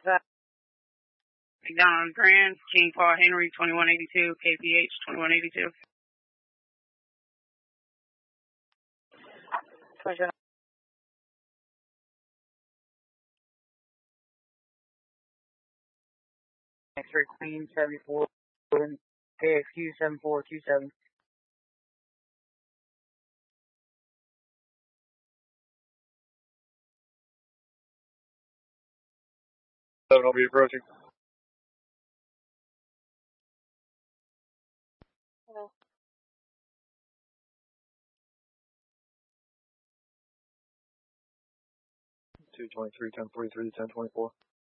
McDonald Grand, King Paul Henry, 2182, KPH, 2182. X-ray Queen, 74, KXQ, 7427. I'll be approaching. Hello. 223, 1043, 1024.